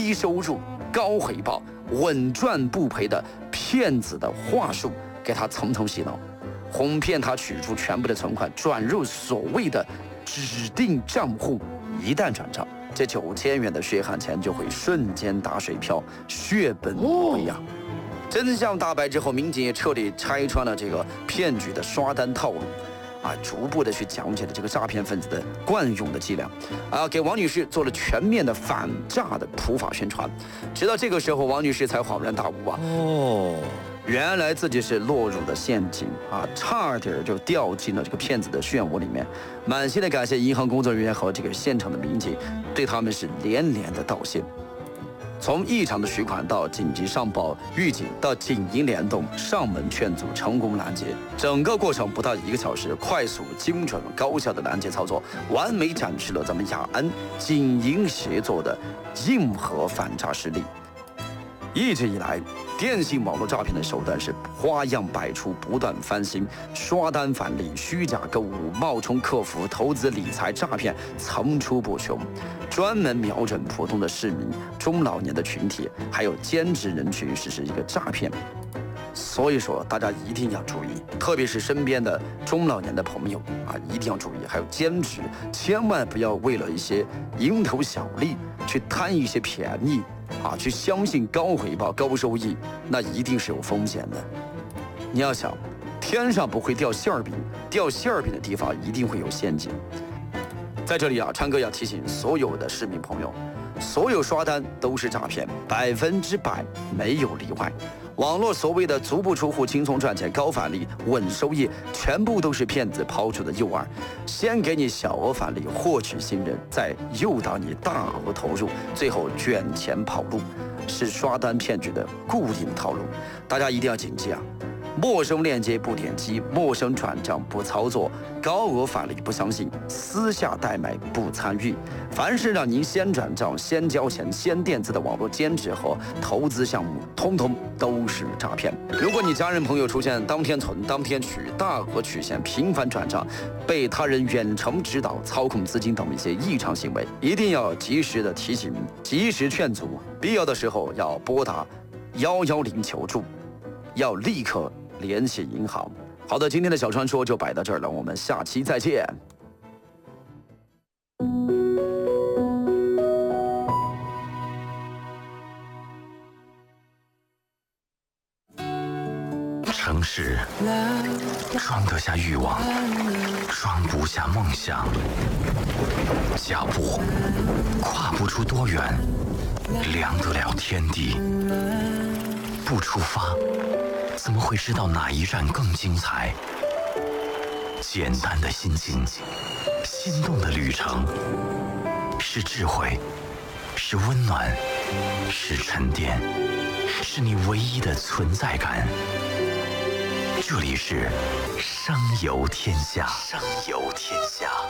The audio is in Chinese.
低收入、高回报、稳赚不赔的骗子的话术，给他层层洗脑，哄骗他取出全部的存款，转入所谓的指定账户。一旦转账，这9000元的血汗钱就会瞬间打水漂，血本无归呀！真相大白之后，民警也彻底拆穿了这个骗局的刷单套路。逐步的去讲解了这个诈骗分子的惯用的伎俩，给王女士做了全面的反诈的普法宣传。直到这个时候，王女士才恍然大悟原来自己是落入了陷阱差点就掉进了这个骗子的漩涡里面。满心的感谢银行工作人员和这个现场的民警，对他们是连连的道谢。从异常的取款到紧急上报预警，到警银联动上门劝阻，成功拦截，整个过程不到1个小时，快速、精准、高效的拦截操作，完美展示了咱们雅安警银协作的硬核反诈实力。一直以来，电信网络诈骗的手段是花样百出，不断翻新，刷单返利、虚假购物、冒充客服、投资理财诈骗层出不穷，专门瞄准普通的市民、中老年的群体，还有兼职人群实施一个诈骗。所以说，大家一定要注意，特别是身边的中老年的朋友一定要注意，还有兼职，千万不要为了一些蝇头小利去贪一些便宜去相信高回报、高收益，那一定是有风险的。你要想，天上不会掉馅儿饼，掉馅儿饼的地方一定会有陷阱。在这里川哥要提醒所有的市民朋友，所有刷单都是诈骗，100%没有例外。网络所谓的足不出户、轻松赚钱、高返利、稳收益，全部都是骗子抛出的诱饵，先给你小额返利获取信任，再诱导你大额投入，最后卷钱跑路，是刷单骗局的固定套路。大家一定要谨记陌生链接不点击，陌生转账不操作，高额返利不相信，私下代买不参与。凡是让您先转账、先交钱、先垫资的网络兼职和投资项目，通通都是诈骗。如果你家人朋友出现当天存、当天取、大额取现、频繁转账、被他人远程指导、操控资金等一些异常行为，一定要及时的提醒、及时劝阻，必要的时候要拨打110求助，要立刻联系银行。好的，今天的小传说就摆到这儿了，我们下期再见。 城市装得下欲望，装不下梦想。脚步跨不出多远，量得了天地。不出发，怎么会知道哪一站更精彩？简单的心境，心动的旅程，是智慧，是温暖，是沉淀，是你唯一的存在感。这里是商游天下。商游天下。